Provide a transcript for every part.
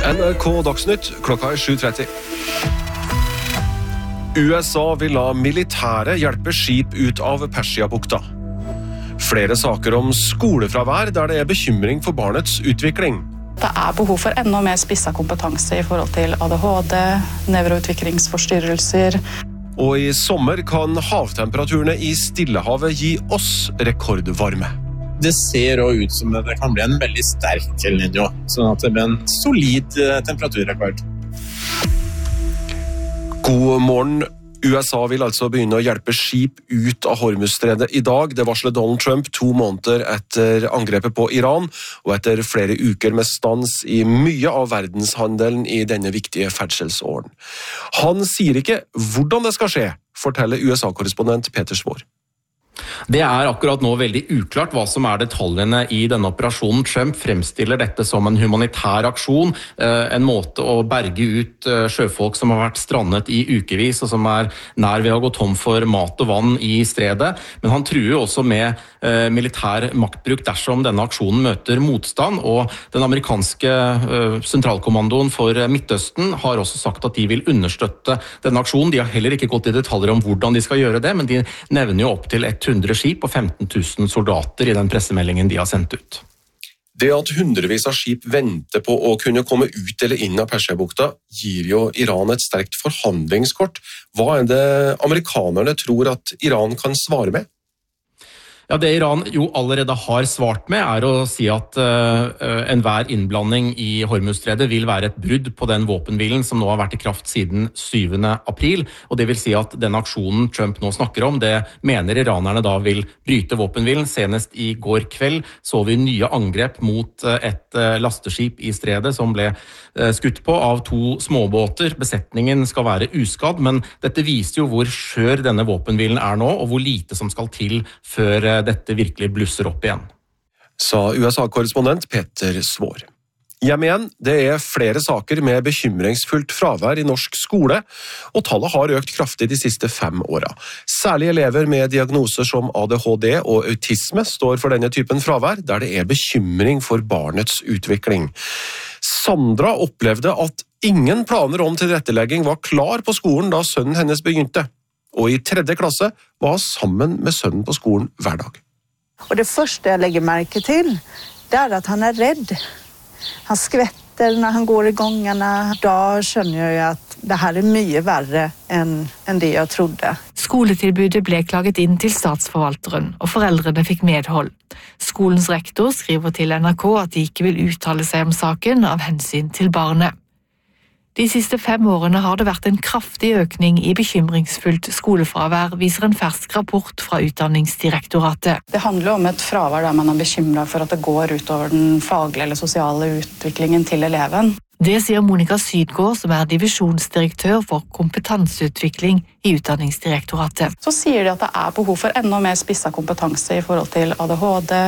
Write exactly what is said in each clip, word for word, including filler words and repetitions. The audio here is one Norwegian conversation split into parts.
N R K Dagsnytt, klokka er sju tretti. U S A vil la militære hjelpe skip ut av Persiabukta. Flere saker om skolefravær der det er bekymring for barnets utvikling. Det er behov for enda mer spisset kompetanse i forhold til A D H D, nevroutviklingsforstyrrelser. Og i sommer kan havtemperaturene i Stillehavet gi oss rekordvarme. Det ser også ut som det kan bli en veldig sterk El Niño, sånn at det blir en solid temperaturrekord. God morgen. U S A vil altså begynne å hjelpe skip ut av Hormuzstredet i dag. Det varsler Donald Trump to måneder etter angrepet på Iran, og etter flere uker med stans i mye av verdenshandelen i denne viktige ferdselsåren. Han sier ikke hvordan det skal skje, forteller U S A-korrespondent Peter Svår. Det er akkurat nå veldig uklart hva som er detaljene i denne operasjonen. Trump fremstiller dette som en humanitær aksjon, en måte å berge ut sjøfolk som har vært strandet i ukevis, og som er nær ved å gå tom for mat og vann i stredet. Men han truer også med militær maktbruk dersom denne aksjonen møter motstand, og den amerikanske sentralkommandoen for Midtøsten har også sagt at de vil understøtte denne aksjonen. De har heller ikke gått i detaljer om hvordan de skal gjøre det, men de nevner jo opp til hundre skip og femten tusen soldater i den pressemeldingen de har sendt ut. Det at hundrevis av skip venter på å kunne komme ut eller inn av Persiabukta, gir jo Iran et sterkt forhandlingskort. Hva er det amerikanerne tror at Iran kan svare med? Ja, Det Iran jo allerede har svart med er å si at uh, enhver innblanding i Hormuzstredet vil være et brudd på den våpenhvilen som nå har vært i kraft siden syvende april, og det vil si at den aksjonen Trump nå snakker om, det mener iranerne da vil bryte våpenhvilen. Senest i går kveld så vi nye angrep mot uh, et uh, lasteskip i stredet som ble uh, skutt på av to småbåter. Besetningen skal være uskadd, men dette viser jo hvor skjør denne våpenhvilen er nå, og hvor lite som skal til før uh, dette virkelig blusser opp igjen. Sa U S A-korrespondent Peter Svår. Hjem igjen, det er flere saker med bekymringsfullt fravær i norsk skole, og tallet har økt kraftig de siste fem åra. Særlig elever med diagnoser som A D H D og autisme står for denne typen fravær, der det er bekymring for barnets utvikling. Sandra opplevde at ingen planer om tilrettelegging var klar på skolen da sønnen hennes begynte. Og i tredje klasse var sammen med sønnen på skolen hver dag. Og det første jeg legger merke til, det er at han er redd. Han skvetter når han går i gangene. Da skjønner jeg at det her er mye verre enn, enn det jeg trodde. Skoletilbudet ble klaget inn til statsforvalteren, og foreldrene fikk medhold. Skolens rektor skriver til N R K at de ikke vil uttale seg om saken av hensyn til barnet. De siste fem årene har det vært en kraftig økning i bekymringsfullt skolefravær, viser en fersk rapport fra Utdanningsdirektoratet. Det handler om et fravær der man er bekymret for at det går utover den faglige eller sosiale utviklingen til eleven. Det sier Monica Sydgaard, som er divisjonsdirektør for kompetanseutvikling i Utdanningsdirektoratet. Så sier de at det er behov for enda mer spisset kompetanse i forhold til A D H D,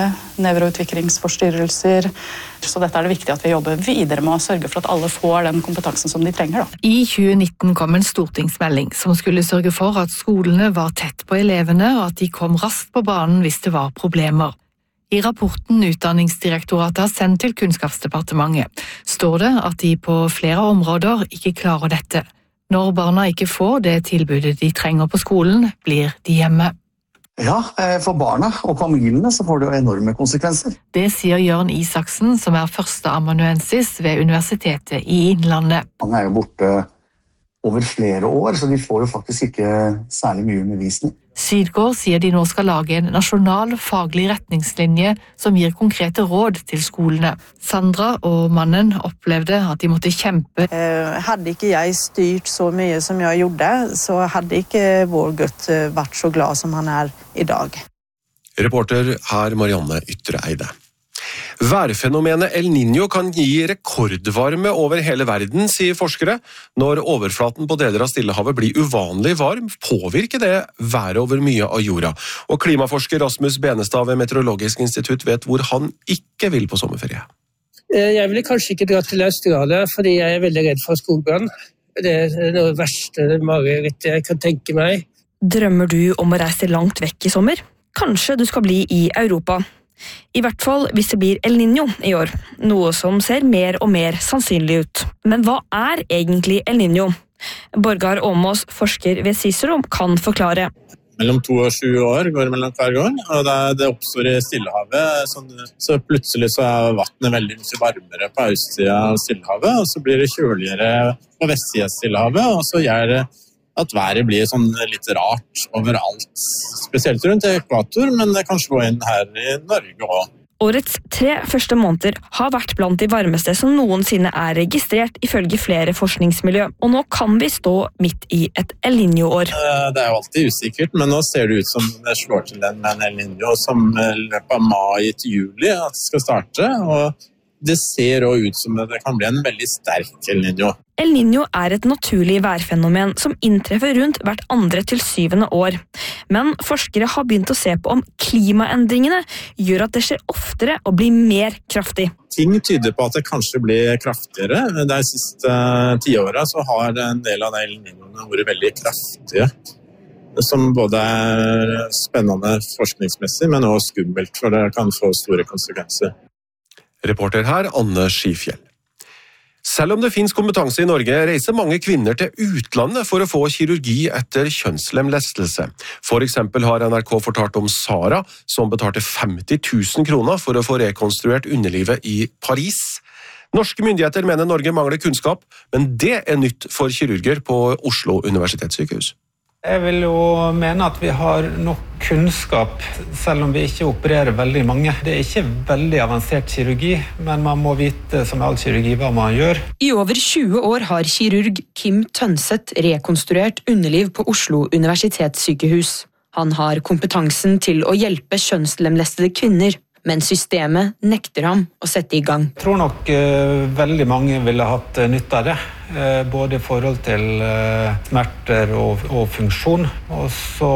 nevroutviklingsforstyrrelser. Så dette er det viktig at vi jobber videre med å sørge for at alle får den kompetansen som de trenger. Da. I tjue nitten kom en stortingsmelding som skulle sørge for at skolene var tett på elevene, og at de kom raskt på banen hvis det var problemer. I rapporten Utdanningsdirektoratet har sendt til Kunnskapsdepartementet står det at de på flere områder ikke klarer dette. Når barna ikke får det tilbudet de trenger på skolen, blir de hjemme. Ja, for barna og familiene så får det jo enorme konsekvenser. Det sier Jørn Isaksen, som er førsteamanuensis ved Universitetet i Innlandet. Han er jo borte over flere år, så de får jo faktisk ikke særlig mye undervisning. Sydgaard sier de nå skal lage en nasjonal faglig retningslinje som gir konkrete råd til skolene. Sandra og mannen opplevde at de måtte kjempe. Eh, hadde ikke jeg styrt så mye som jeg gjorde, så hadde ikke vår gutt vært så glad som han er i dag. Reporter her Marianne Ytreeide. Værfenomenet El Niño kan gi rekordvarme over hele verden, sier forskere. Når overflaten på deler av Stillehavet blir uvanlig varm, påvirker det været over mye av jorda. Og klimaforsker Rasmus Benestad ved Meteorologisk institutt vet hvor han ikke vil på sommerferie. Jeg ville kanskje ikke dra til Australia, fordi jeg er veldig redd for skogbrann. Det er noe verste marerittet jeg kan tenke meg. Drømmer du om å reise langt vekk i sommer? Kanskje du skal bli i Europa. I hvert fall hvis det blir El Niño i år, noe som ser mer og mer sannsynlig ut. Men hva er egentlig El Niño? Borgar Åmås, forsker ved Cicero, kan forklare. Mellom to og sju år går det mellom hver gang, og det, det oppstår i Stillehavet. Sånn, så plutselig så er vattnet veldig mye varmere på østsiden av Stillehavet, og så blir det kjøligere på vestsiden av Stillehavet, og så gjør det at været blir sånn litt rart overalt. Spesielt rundt ekvator, men det kan slå inn her i Norge også. Årets tre første måneder har vært blant de varmeste som noensinne er registrert ifølge flere forskningsmiljø, og nå kan vi stå midt i et El Niño-år. Det er jo alltid usikkert, men nå ser det ut som det slår til den med en El Niño som løper av mai til juli at det skal starte, og det ser også ut som det kan bli en veldig sterk El Niño. El Niño er et naturlig værfenomen som inntreffer rundt hvert andre til syvende år. Men forskere har begynt å se på om klimaendringene gjør at det skjer oftere og blir mer kraftig. Ting tyder på at det kanskje blir kraftigere. De siste tiårene så har en del av de El Niñoene vært veldig kraftige. Som både er spennende forskningsmessig, men også skummelt, for det kan få store konsekvenser. Reporter her, Anne Skifjell. Selv om det finnes kompetanse i Norge, reiser mange kvinner til utlandet for å få kirurgi etter kjønnslemlestelse. For eksempel har N R K fortalt om Sara, som betalte femti tusen kroner for å få rekonstruert underlivet i Paris. Norske myndigheter mener Norge mangler kunnskap, men det er nytt for kirurger på Oslo universitetssykehus. Jeg vil jo mene at vi har nok kunnskap, selv om vi ikke opererer veldig mange. Det er ikke veldig avansert kirurgi, men man må vite som all kirurgi hva man gjør. I over tjue år har kirurg Kim Tønseth rekonstruert underliv på Oslo universitetssykehus. Han har kompetansen til å hjelpe kjønnslemlestede kvinner, men systemet nekter ham å sette i gang. Jeg tror nok uh, veldig mange ville hatt uh, nytte av det, uh, både i forhold til uh, smerter og, og funksjon. Og så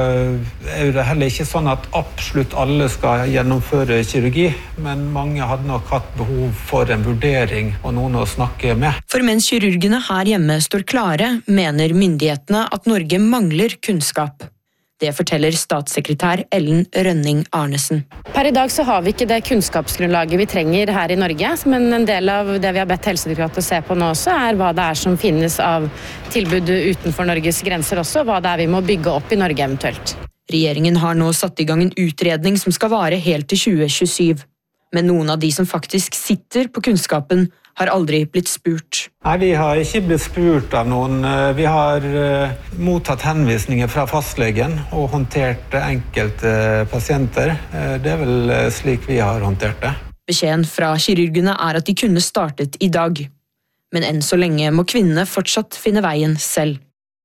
uh, er det heller ikke sånn at absolutt alle skal gjennomføre kirurgi, men mange hadde nok hatt behov for en vurdering og noen å snakke med. For mens kirurgene her hjemme står klare, mener myndighetene at Norge mangler kunnskap. Det forteller statssekretær Ellen Rønning Arnesen. Per i dag så har vi ikke det kunnskapsgrunnlaget vi trenger her i Norge, men en del av det vi har bedt Helsedirektoratet å se på nå også er hva det er som finnes av tilbud utenfor Norges grenser også, hva det er vi må bygge opp i Norge eventuelt. Regjeringen har nå satt i gang en utredning som skal vare helt til tjue tjuesyv. Men noen av de som faktisk sitter på kunnskapen, har aldri blitt spurt. Nei, vi har ikke blitt spurt av noen. Vi har uh, mottatt henvisninger fra fastlegen og håndtert enkelte pasienter. Uh, det er vel uh, slik vi har håndtert det. Beskjeden fra kirurgene er at de kunne startet i dag. Men enn så lenge må kvinnene fortsatt finne veien selv.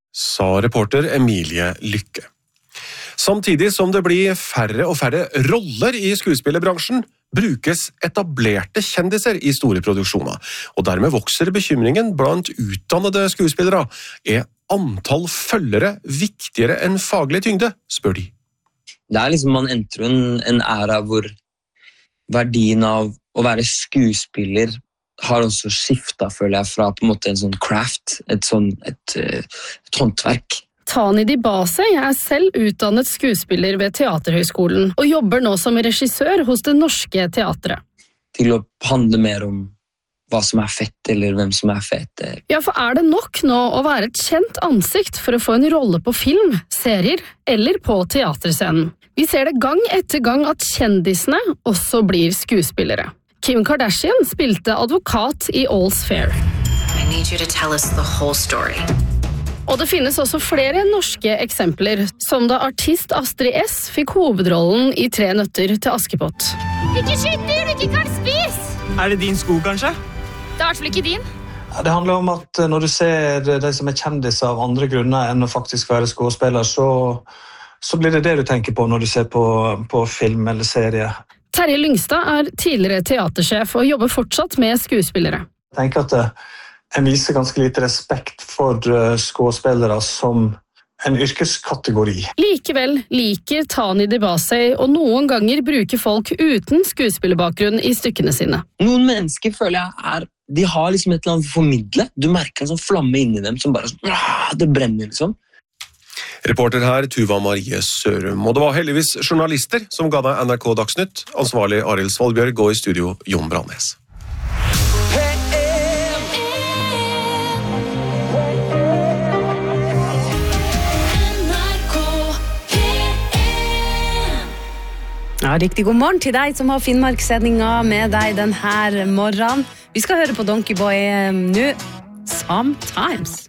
Sa reporter Emilie Lykke. Samtidig som det blir færre og færre roller i skuespillerbransjen, brukes etablerte kjendiser i store produksjoner, og dermed vokser bekymringen blant utdannede skuespillere. Er antall følgere viktigere enn faglig tyngde, spør de. Det er liksom, man entrer en, en æra hvor verdien av å være skuespiller har også skiftet, føler jeg, fra på en måte en sånn craft, et sånn, et, et håndverk. Tani Dibasey er selv utdannet skuespiller ved Teaterhøgskolen og jobber nå som regissør hos Det Norske Teatret. Til å handle mer om hva som er fett, eller hvem som er fett. Ja, for er det nok nå å være et kjent ansikt for å få en rolle på film, serier eller på teaterscenen? Vi ser det gang etter gang at kjendisene også blir skuespillere. Kim Kardashian spilte advokat i All's Fair. I need you to tell us the whole story. Og det finnes også flere norske eksempler, som da artist Astrid S fikk hovedrollen i Tre nøtter til Askepott. Ikke skyt dyr du ikke kan spise! Er det din sko, kanskje? Det er i hvert fall ikke din. Det handler om at når du ser de som er kjendiser av andre grunner enn å faktisk være skuespiller, så, så blir det det du tenker på når du ser på, på film eller serie. Terje Lyngstad er tidligere teatersjef og jobber fortsatt med skuespillere. Jeg tenker at det En viser ganske lite respekt for skuespillere som en yrkeskategori. Likevel liker Tani Dibasey og noen ganger bruker folk uten skuespillerbakgrunn i stykkene sine. Noen mennesker føler jeg er, de har liksom et eller annet å formidle. Du merker en sånn flamme inni dem som bare sånn, det brenner liksom. Reporter her, Tuva Marie Sørum. Og det var heldigvis journalister som ga deg N R K Dagsnytt. Ansvarlig Arild Svalbjørg og i studio Jon Brandnes. Ja, riktig god morgen til deg som har Finnmarkssendinga med deg denne morgenen. Vi skal høre på Donkey Boy nå, Sometimes.